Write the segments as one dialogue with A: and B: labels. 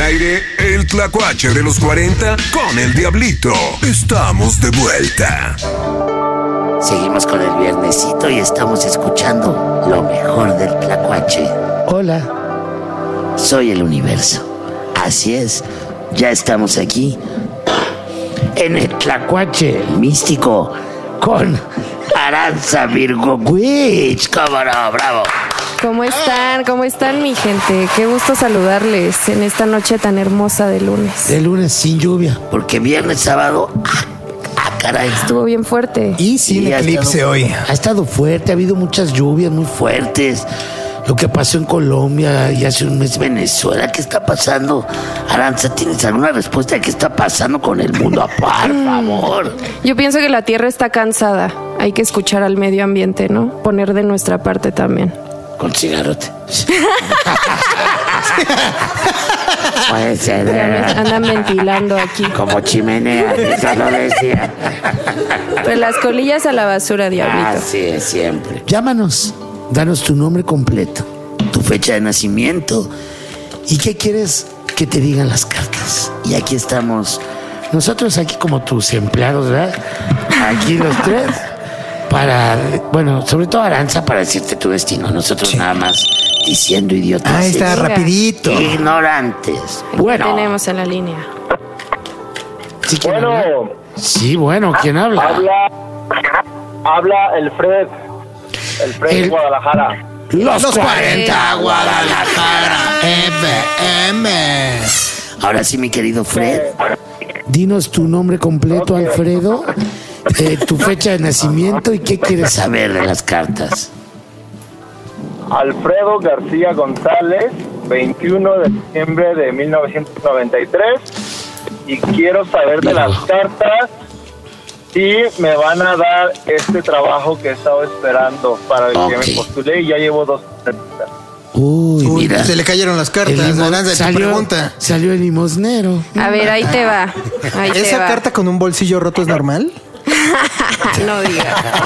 A: aire el tlacuache de los 40 con el Diablito. Estamos de vuelta.
B: Seguimos con el viernesito y estamos escuchando lo mejor del tlacuache. Hola, soy el universo. Así es, ya estamos aquí en el tlacuache místico con Aranza Virgo Witch. ¡Cómo no! ¡Bravo!
C: ¿Cómo están? ¿Cómo están, mi gente? Qué gusto saludarles en esta noche tan hermosa de lunes.
B: De lunes sin lluvia, porque viernes, sábado, caray.
C: Estuvo bien fuerte.
D: Y sin eclipse hoy.
B: Ha estado fuerte, ha habido muchas lluvias muy fuertes. Lo que pasó en Colombia y hace un mes Venezuela, ¿qué está pasando? Aranza, ¿tienes alguna respuesta de qué está pasando con el mundo? Por favor.
C: Yo pienso que la Tierra está cansada. Hay que escuchar al medio ambiente, ¿no? Poner de nuestra parte también.
B: Con cigarrote. Puede ser.
C: Andan ventilando aquí.
B: Como chimenea, eso lo decía.
C: Pues las colillas a la basura, Diablito.
B: Así es, siempre. Llámanos, danos tu nombre completo, tu fecha de nacimiento y qué quieres que te digan las cartas. Y aquí estamos, nosotros aquí como tus empleados, ¿verdad? Aquí los tres. Para, bueno, sobre todo Aranza, para decirte tu destino. Nosotros nada más diciendo idiotas.
D: Ahí está, rapidito.
B: Ignorantes. Bueno.
C: Tenemos en la línea.
B: ¿Sí, quién habla? Sí, bueno, ¿quién habla?
E: Habla el Fred. El Fred de Guadalajara.
B: Los 40 Guadalajara FM. Ahora sí, mi querido Fred. Dinos tu nombre completo, Alfredo. Tu fecha de nacimiento y qué quieres saber de las cartas.
E: Alfredo García González, 21 de diciembre de 1993. Y quiero saber de las cartas si me van a dar este trabajo que he estado esperando para el que me postulé y ya llevo 2 entrevistas.
B: Uy, mira.
D: Se le cayeron las cartas.
B: Salió el limosnero.
C: A ver, ahí te va. Ahí te
D: ¿Esa
C: va.
D: carta con un bolsillo roto es normal?
C: No digas.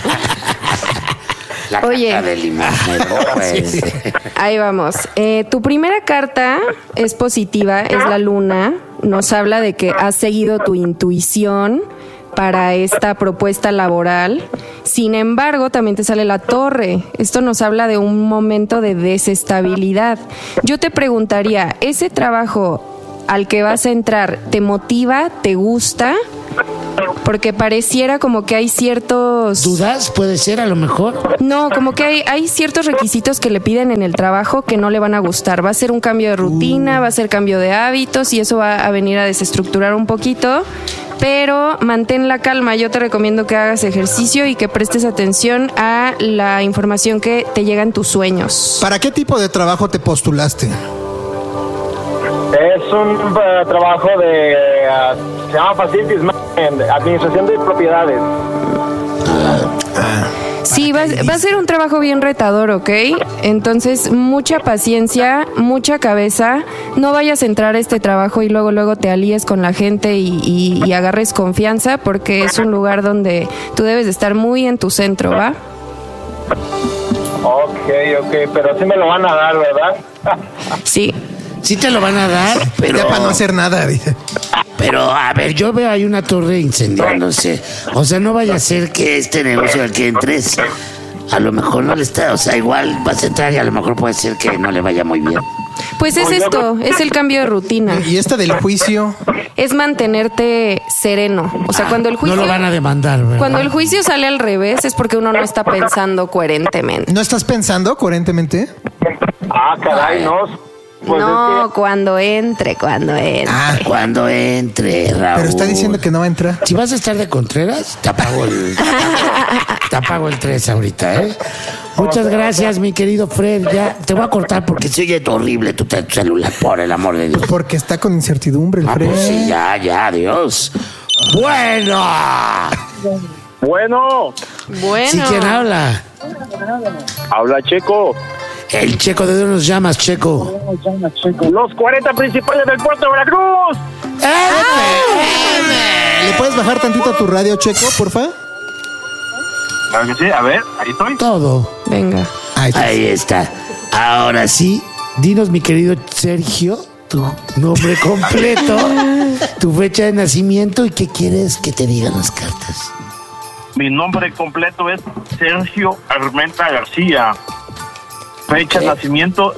B: La
C: Oye.
B: carta del limosnero, pues.
C: Ahí vamos. Tu primera carta es positiva, es la luna. Nos habla de que has seguido tu intuición para esta propuesta laboral. Sin embargo, también te sale la torre. Esto nos habla de un momento de desestabilidad. Yo te preguntaría, ¿ese trabajo al que vas a entrar te motiva, te gusta? Porque pareciera como que hay ciertos...
B: ¿Dudas? ¿Puede ser a lo mejor?
C: No, como que hay ciertos requisitos que le piden en el trabajo que no le van a gustar. Va a ser un cambio de rutina, va a ser cambio de hábitos y eso va a venir a desestructurar un poquito. Pero mantén la calma. Yo te recomiendo que hagas ejercicio y que prestes atención a la información que te llega en tus sueños.
D: ¿Para qué tipo de trabajo te postulaste?
E: Es un trabajo de... se llama Facilities Management, administración de propiedades.
C: Sí, va a ser un trabajo bien retador, ¿ok? Entonces, mucha paciencia, mucha cabeza. No vayas a entrar a este trabajo y luego te alíes con la gente y agarres confianza, porque es un lugar donde tú debes de estar muy en tu centro, ¿va?
E: Ok, pero sí me lo van a dar, ¿verdad?
C: Sí.
B: Sí te lo van a dar, pero...
D: Ya para no hacer nada, dice.
B: Pero, a ver, yo veo ahí una torre incendiándose. O sea, no vaya a ser que este negocio al que entres, a lo mejor no le está... O sea, igual vas a entrar y a lo mejor puede ser que no le vaya muy bien.
C: Pues es esto, es el cambio de rutina.
D: ¿Y esta del juicio?
C: Es mantenerte sereno. O sea, cuando el juicio...
B: No lo van a demandar, ¿verdad?
C: Cuando el juicio sale al revés es porque uno no está pensando coherentemente.
D: ¿No estás pensando coherentemente?
E: Caray, no... Pues
C: no,
E: es que...
C: cuando entre.
B: Cuando entre, Raúl.
D: Pero está diciendo que no va a entrar.
B: Si vas a estar de Contreras, te apago el 3 ahorita, ¿eh? Muchas gracias, mi querido Fred. Ya te voy a cortar porque se oye horrible tu celular, por el amor de Dios.
D: Porque está con incertidumbre el Fred.
B: Pues sí, ya, adiós.
E: Bueno.
B: ¿Sí, quién habla?
E: Habla Checo.
B: El Checo, ¿de dónde nos llamas, Checo?
E: Los 40 principales del puerto de Veracruz.
D: ¿Le puedes bajar tantito a tu radio, Checo, porfa?
E: Claro que sí, a ver, ahí estoy.
B: Todo.
C: Venga.
B: Ahí está. Ahora sí, dinos, mi querido Sergio, tu nombre completo, tu fecha de nacimiento y qué quieres que te digan las cartas.
E: Mi nombre completo es Sergio Armenta García. Fecha de nacimiento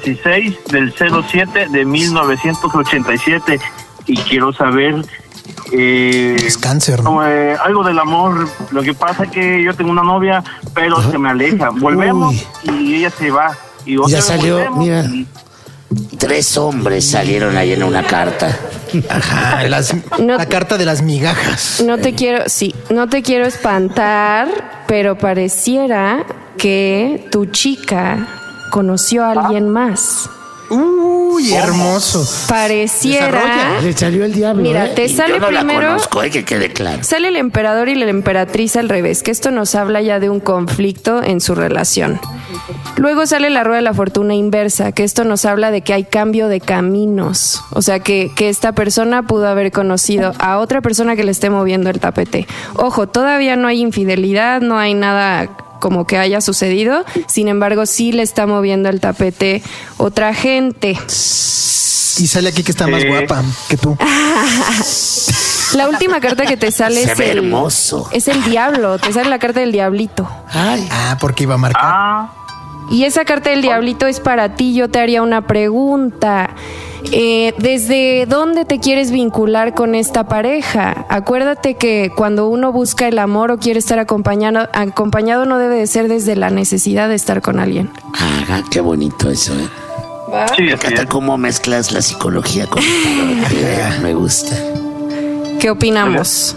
E: 16/07/1987. Y quiero saber
D: Es cáncer, ¿no?
E: algo del amor. Lo que pasa es que yo tengo una novia, pero se me aleja. Volvemos y ella se va. Y otra
B: Ya
E: vez
B: salió,
E: volvemos,
B: mira.
E: y
B: 3 hombres salieron ahí en una carta.
D: Ajá,
C: No-
D: la carta de las migajas.
C: No te quiero espantar, pero pareciera que tu chica conoció a alguien más.
D: Uy, hermoso.
C: Pareciera.
D: Desarrolla.
B: Le salió el diablo.
C: Mira, te
B: Y
C: sale
B: yo no
C: primero.
B: la conozco, que quede claro.
C: Sale el emperador y la emperatriz al revés, que esto nos habla ya de un conflicto en su relación. Luego sale la rueda de la fortuna inversa, que esto nos habla de que hay cambio de caminos. O sea, que esta persona pudo haber conocido a otra persona que le esté moviendo el tapete. Ojo, todavía no hay infidelidad, no hay nada como que haya sucedido. Sin embargo, sí le está moviendo el tapete otra gente.
D: Y sale aquí que está más guapa que tú.
C: La última carta que te sale
B: Se
C: es
B: ve
C: el
B: hermoso.
C: Es el diablo, te sale la carta del diablito.
B: Ay,
D: Ah, porque iba a marcar.
C: Y esa carta del diablito es para ti. Yo te haría una pregunta. ¿Desde dónde te quieres vincular con esta pareja? Acuérdate que cuando uno busca el amor o quiere estar acompañado no debe de ser desde la necesidad de estar con alguien.
B: qué bonito eso, ¿eh?
E: Sí,
B: Me
E: así
B: encanta
E: es.
B: cómo mezclas la psicología con el tarot. Me gusta.
C: ¿Qué opinamos?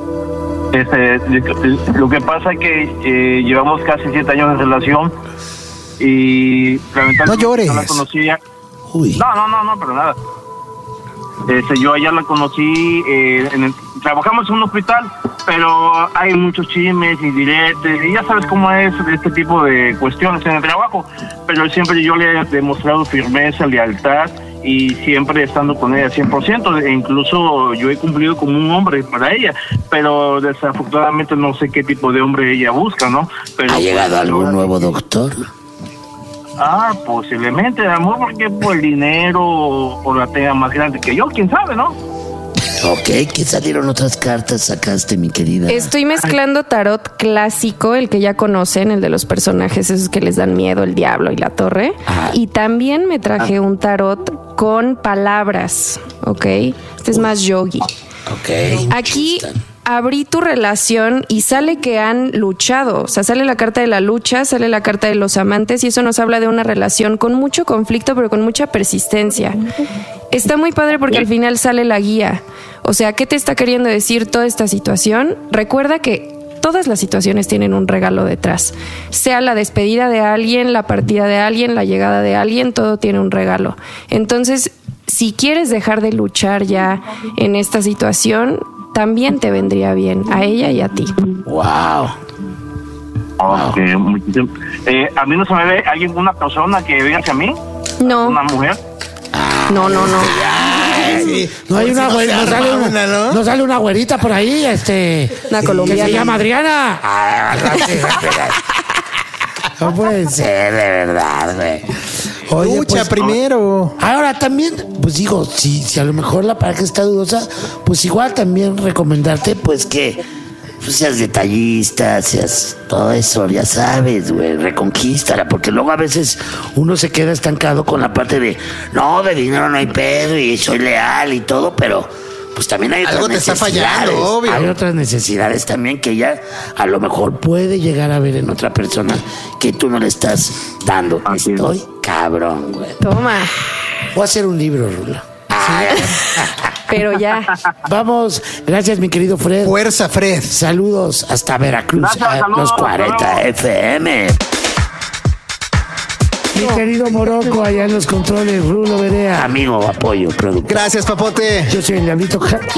E: Lo que pasa es que llevamos casi 7 años de relación y lamentablemente
D: No llores.
E: yo la conocía.
B: Uy.
E: No, pero nada. Yo allá la conocí, trabajamos en un hospital, pero hay muchos chismes y diretes, y ya sabes cómo es este tipo de cuestiones en el trabajo, pero siempre yo le he demostrado firmeza, lealtad, y siempre estando con ella 100%, e incluso yo he cumplido como un hombre para ella, pero desafortunadamente no sé qué tipo de hombre ella busca, ¿no? Pero
B: ¿Ha llegado algún nuevo doctor?
E: Posiblemente, amor, porque por el dinero o la tenga más grande que yo, quién sabe, ¿no?
B: Ok, ¿qué salieron otras cartas sacaste, mi querida?
C: Estoy mezclando tarot clásico, el que ya conocen, el de los personajes esos que les dan miedo, el diablo y la torre. Y también me traje un tarot con palabras, ¿ok? Este es más yogi.
B: Ok.
C: Aquí abrí tu relación y sale que han luchado. O sea, sale la carta de la lucha, sale la carta de los amantes y eso nos habla de una relación con mucho conflicto, pero con mucha persistencia. Está muy padre porque al final sale la guía. O sea, ¿qué te está queriendo decir toda esta situación? Recuerda que todas las situaciones tienen un regalo detrás. Sea la despedida de alguien, la partida de alguien, la llegada de alguien, todo tiene un regalo. Entonces, si quieres dejar de luchar ya en esta situación, también te vendría bien a ella y a ti.
B: Wow.
E: Ok, muchísimo. A mí no se me ve alguien, una persona que venga hacia mí,
C: No,
E: una mujer.
C: no.
D: Sí.
B: No hay una
D: Si no se
B: güerita,
D: arma una, ¿no?
B: no sale una güerita por ahí,
C: Una
B: que
C: colombiana.
B: se llama Adriana. No puede ser, de verdad, güey. Oye,
D: Lucha
B: pues,
D: primero.
B: ahora también, pues digo, si a lo mejor la pareja está dudosa, pues igual también recomendarte, pues que pues, seas detallista, seas todo eso, ya sabes, güey, reconquístala, porque luego a veces uno se queda estancado con la parte de, no, de dinero no hay pedo y soy leal y todo, pero pues también hay
D: Algo
B: otras
D: te está
B: necesidades.
D: fallando, obvio.
B: Hay otras necesidades también que ella a lo mejor puede llegar a ver en otra persona que tú no le estás dando.
E: Así es.
B: Estoy cabrón, güey.
C: Toma,
B: Voy a hacer un libro, Rulo.
C: pero ya.
B: Vamos, gracias mi querido Fred.
D: Fuerza, Fred.
B: Saludos hasta Veracruz,
E: Gracias,
B: a
E: saludos,
B: los 40
E: saludos.
B: FM. Mi querido Morocco, allá en los controles, Rulo Berea. Amigo, apoyo, productor.
D: Gracias, papote.
B: Yo soy el Diablito.